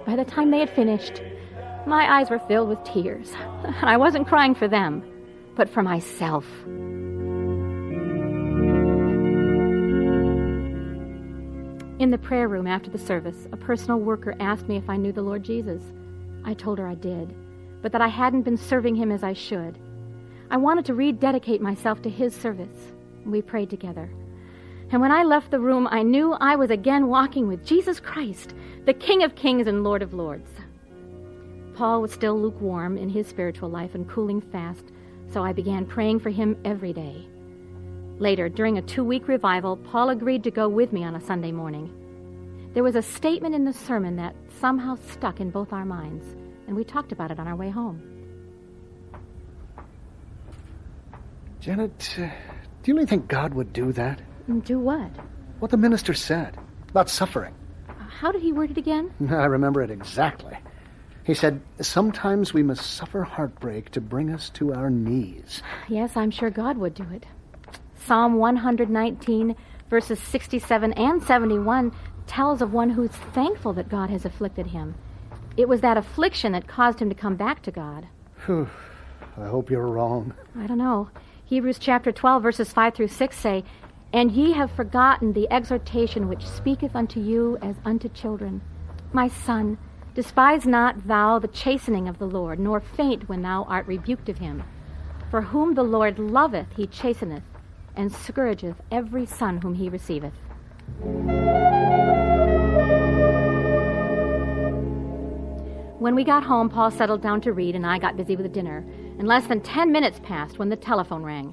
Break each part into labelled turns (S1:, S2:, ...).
S1: by the time they had finished, my eyes were filled with tears. I wasn't crying for them, but for myself. In the prayer room after the service, a personal worker asked me if I knew the Lord Jesus. I told her I did, but that I hadn't been serving him as I should. I wanted to rededicate myself to his service. We prayed together. And when I left the room, I knew I was again walking with Jesus Christ, the King of Kings and Lord of Lords. Paul was still lukewarm in his spiritual life and cooling fast, so I began praying for him every day. Later, during a 2-week revival, Paul agreed to go with me on a Sunday morning. There was a statement in the sermon that somehow stuck in both our minds, and we talked about it on our way home.
S2: Janet, do you really think God would do that?
S1: Do what?
S2: What the minister said about suffering.
S1: How did he word it again?
S2: I remember it exactly. He said, sometimes we must suffer heartbreak to bring us to our knees.
S1: Yes, I'm sure God would do it. Psalm 119, verses 67 and 71 tells of one who's thankful that God has afflicted him. It was that affliction that caused him to come back to God.
S2: Whew. I hope you're wrong.
S1: I don't know. Hebrews chapter 12, verses 5 through 6 say, "And ye have forgotten the exhortation which speaketh unto you as unto children. My son, despise not thou the chastening of the Lord, nor faint when thou art rebuked of him. For whom the Lord loveth he chasteneth, and scourgeth every son whom he receiveth." When we got home, Paul settled down to read, and I got busy with dinner. And less than 10 minutes passed when the telephone rang.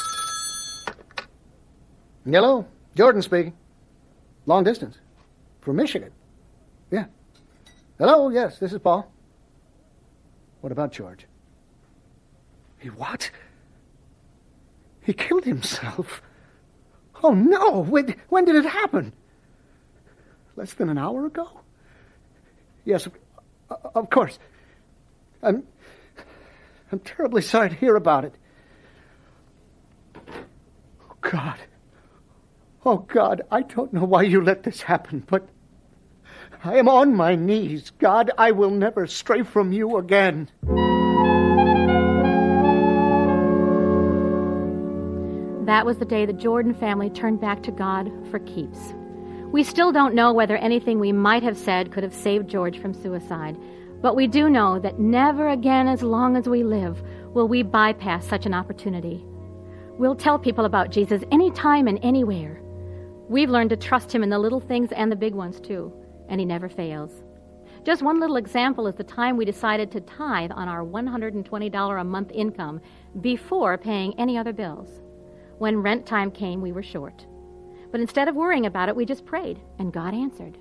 S2: Hello, Jordan speaking. Long distance. From Michigan. Yeah. Hello, yes, this is Paul. What about George? He what? He killed himself? Oh, no! When did it happen? Less than an hour ago? Yes, of course. I'm terribly sorry to hear about it. Oh, God. Oh, God, I don't know why you let this happen, but I am on my knees. God, I will never stray from you again.
S1: That was the day the Jordan family turned back to God for keeps. We still don't know whether anything we might have said could have saved George from suicide, but we do know that never again as long as we live will we bypass such an opportunity. We'll tell people about Jesus anytime and anywhere. We've learned to trust him in the little things and the big ones, too, and he never fails. Just one little example is the time we decided to tithe on our $120 a month income before paying any other bills. When rent time came, we were short. But instead of worrying about it, we just prayed, and God answered.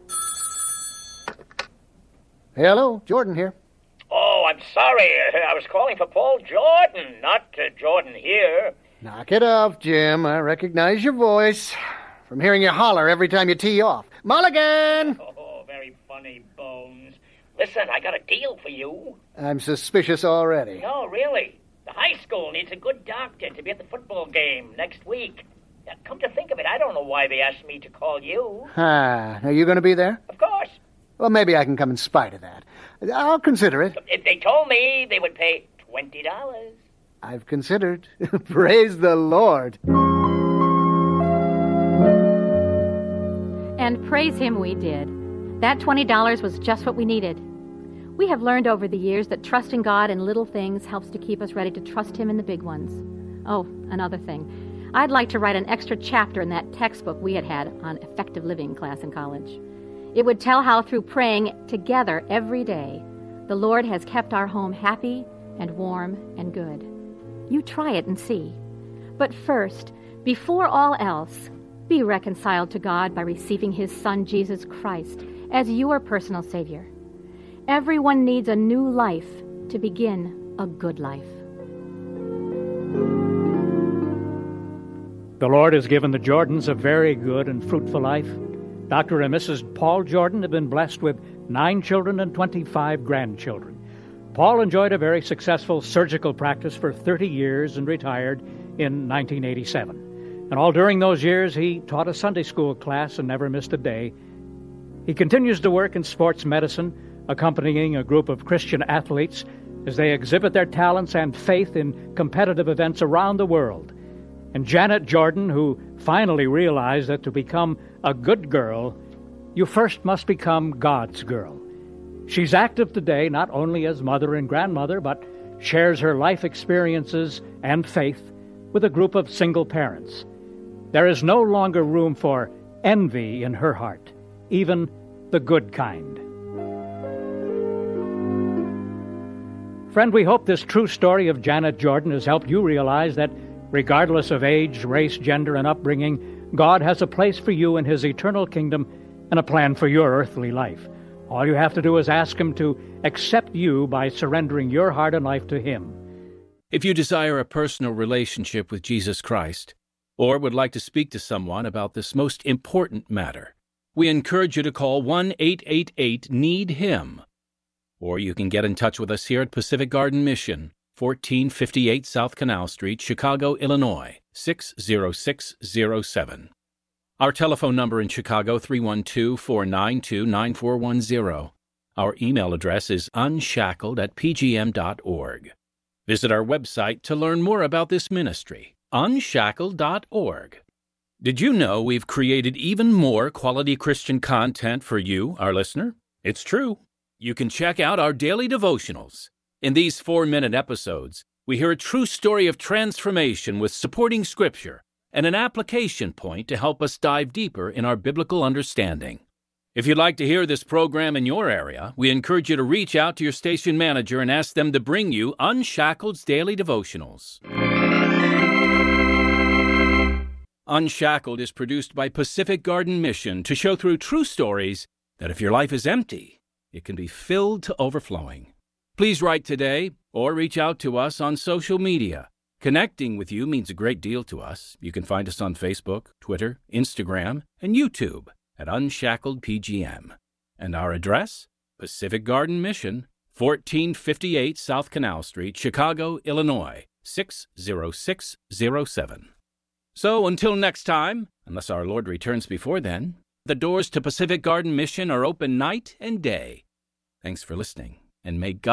S2: Hello, Jordan here.
S3: Oh, I'm sorry. I was calling for Paul Jordan, not Jordan here.
S2: Knock it off, Jim. I recognize your voice from hearing you holler every time you tee off. Mulligan!
S3: Oh, very funny, Bones. Listen, I got a deal for you.
S2: I'm suspicious already.
S3: No, really. The high school needs a good doctor to be at the football game next week. Now, come to think of it, I don't know why they asked me to call you.
S2: Are you going to be there?
S3: Of course.
S2: Well, maybe I can come in spite of that. I'll consider it.
S3: If they told me they would pay $20.
S2: I've considered. Praise the Lord.
S1: And praise him we did. That $20 was just what we needed. We have learned over the years that trusting God in little things helps to keep us ready to trust him in the big ones. Oh, another thing. I'd like to write an extra chapter in that textbook we had on effective living class in college. It would tell how through praying together every day, the Lord has kept our home happy and warm and good. You try it and see. But first, before all else, be reconciled to God by receiving his Son, Jesus Christ, as your personal Savior. Everyone needs a new life to begin a good life.
S4: The Lord has given the Jordans a very good and fruitful life. Dr. and Mrs. Paul Jordan have been blessed with 9 children and 25 grandchildren. Paul enjoyed a very successful surgical practice for 30 years and retired in 1987. And all during those years, he taught a Sunday school class and never missed a day. He continues to work in sports medicine, accompanying a group of Christian athletes as they exhibit their talents and faith in competitive events around the world. And Janet Jordan, who finally realized that to become a good girl, you first must become God's girl. She's active today not only as mother and grandmother, but shares her life experiences and faith with a group of single parents. There is no longer room for envy in her heart, even the good kind. Friend, we hope this true story of Janet Jordan has helped you realize that regardless of age, race, gender, and upbringing, God has a place for you in His eternal kingdom and a plan for your earthly life. All you have to do is ask Him to accept you by surrendering your heart and life to Him.
S5: If you desire a personal relationship with Jesus Christ, or would like to speak to someone about this most important matter, we encourage you to call 1-888-NEED-HIM. Or you can get in touch with us here at Pacific Garden Mission, 1458 South Canal Street, Chicago, Illinois, 60607. Our telephone number in Chicago, 312-492-9410. Our email address is unshackled@pgm.org. Visit our website to learn more about this ministry, unshackled.org. Did you know we've created even more quality Christian content for you, our listener? It's true. You can check out our daily devotionals. In these 4-minute episodes, we hear a true story of transformation with supporting scripture and an application point to help us dive deeper in our biblical understanding. If you'd like to hear this program in your area, we encourage you to reach out to your station manager and ask them to bring you Unshackled's Daily Devotionals. Unshackled is produced by Pacific Garden Mission to show through true stories that if your life is empty, it can be filled to overflowing. Please write today or reach out to us on social media. Connecting with you means a great deal to us. You can find us on Facebook, Twitter, Instagram, and YouTube at Unshackled PGM. And our address? Pacific Garden Mission, 1458 South Canal Street, Chicago, Illinois, 60607. So until next time, unless our Lord returns before then, the doors to Pacific Garden Mission are open night and day. Thanks for listening, and may God